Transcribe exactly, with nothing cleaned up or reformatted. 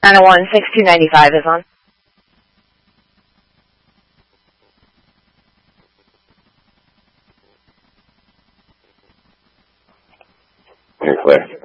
nine oh one, six two nine five is on. You're clear.